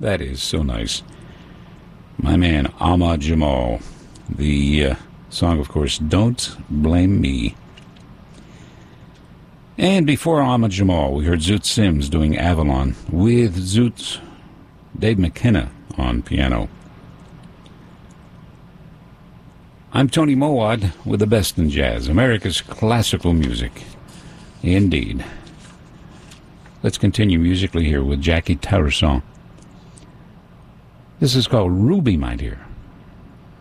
that is so nice. My man, Ahmad Jamal. The song, of course, Don't Blame Me. And before Ahmad Jamal, we heard Zoot Sims doing Avalon with Zoot Dave McKenna on piano. I'm Tony Mowat with the best in jazz, America's classical music. Indeed. Let's continue musically here with Jackie Towerson. This is called Ruby, my dear.